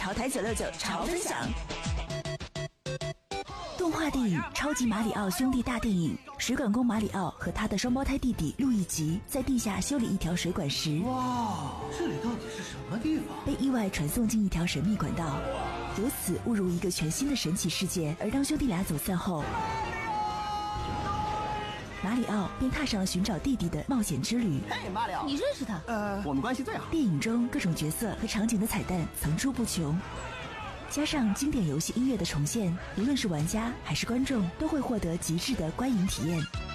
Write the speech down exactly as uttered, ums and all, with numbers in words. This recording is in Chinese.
潮台九六九潮分享。动画电影《超级马里奥兄弟大电影》，水管工马里奥和他的双胞胎弟弟路易吉在地下修理一条水管时， 哇，这里到底是什么地方？ 被意外传送进一条神秘管道，由此误入一个全新的神奇世界。而当兄弟俩走散后，马里奥便踏上了寻找弟弟的冒险之旅。 嘿，马里奥， 你认识他？ 呃，我们关系最好。 电影中各种角色和场景的彩蛋层出不穷，加上经典游戏音乐的重现，无论是玩家还是观众都会获得极致的观影体验。